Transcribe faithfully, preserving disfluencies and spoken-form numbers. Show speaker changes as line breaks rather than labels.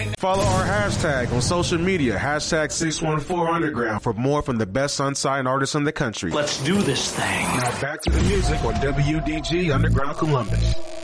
right now.
Follow our hashtag on social media, hashtag six one four underground for more from the best unsigned artists in the country.
Let's do this thing.
Now back to the music on W D G Underground Columbus.